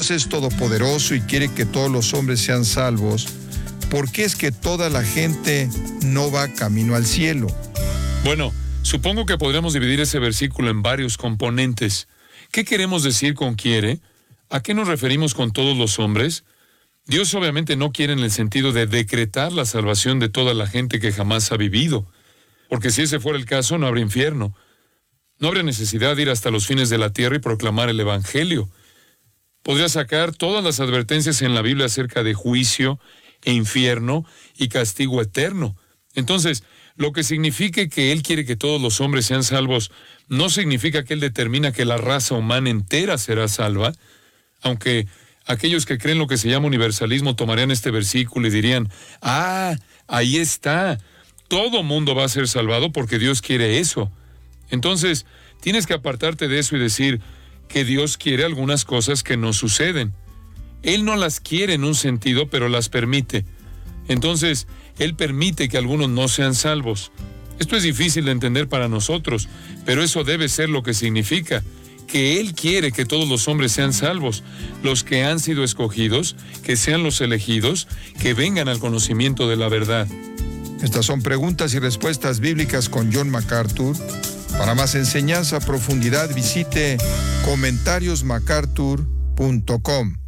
Dios es todopoderoso y quiere que todos los hombres sean salvos, ¿por qué es que toda la gente no va camino al cielo? Bueno, supongo que podríamos dividir ese versículo en varios componentes. ¿Qué queremos decir con quiere? ¿A qué nos referimos con todos los hombres? Dios obviamente no quiere en el sentido de decretar la salvación de toda la gente que jamás ha vivido, porque si ese fuera el caso no habría infierno. No habría necesidad de ir hasta los fines de la tierra y proclamar el Evangelio. Podría sacar todas las advertencias en la Biblia acerca de juicio e infierno y castigo eterno. Entonces, lo que signifique que Él quiere que todos los hombres sean salvos, no significa que Él determina que la raza humana entera será salva, aunque aquellos que creen lo que se llama universalismo tomarían este versículo y dirían, ahí está, todo mundo va a ser salvado porque Dios quiere eso. Entonces, tienes que apartarte de eso y decir que Dios quiere algunas cosas que no suceden. Él no las quiere en un sentido, pero las permite. Entonces, Él permite que algunos no sean salvos. Esto es difícil de entender para nosotros, pero eso debe ser lo que significa, que Él quiere que todos los hombres sean salvos, los que han sido escogidos, que sean los elegidos, que vengan al conocimiento de la verdad. Estas son preguntas y respuestas bíblicas con John MacArthur. Para más enseñanza a profundidad, visite comentariosmacarthur.com.